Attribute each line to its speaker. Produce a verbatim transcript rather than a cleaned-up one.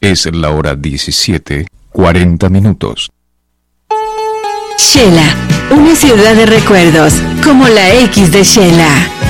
Speaker 1: Es la hora diecisiete, cuarenta minutos.
Speaker 2: Shela, una ciudad de recuerdos, como la X de Shela.